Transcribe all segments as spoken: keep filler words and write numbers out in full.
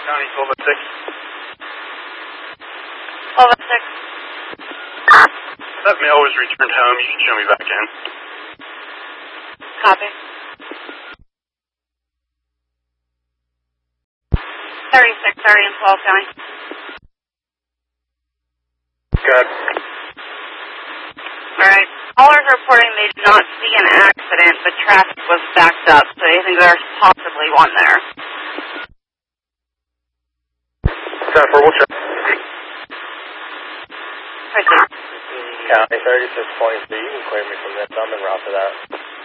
County, twelve oh six. twelve oh six. That mail was returned home. You can show me back in. Copy. thirty-six thirty in twelve County. Good. Alright. Callers reporting they did not see an accident, but traffic was backed up, so they think there's possibly one there. ten four, we'll check. Proceed. County thirty-six twenty-three, you can clear me from this. I'm en route for that.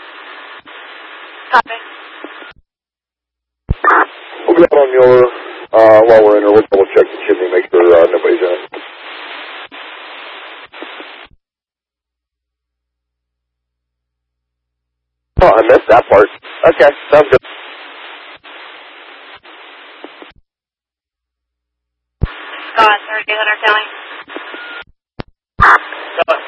Copy. We'll be out on Mueller uh, while we're in there. We'll double check the chimney, make sure uh, nobody's in it. Oh, I missed that part. Okay, sounds good. Scott, thirty-eight hundred County. Scott.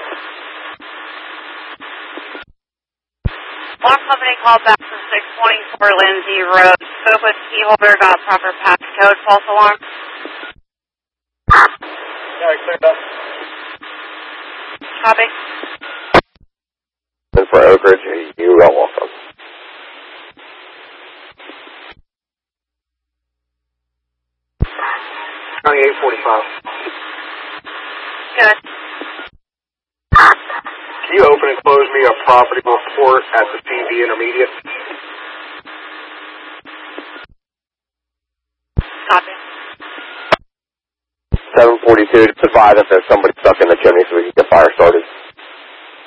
One company called back from six twenty-four Lindsay Road. Spoke with key holder, got proper passcode, false alarm. Yeah, cleared up. Copy. And for Oak Ridge, you are welcome. County eight forty-five. Good. Can you open and close me a property report at the C B Intermediate? Copy. seven forty-two, just advise if there's somebody stuck in the chimney so we can get fire started.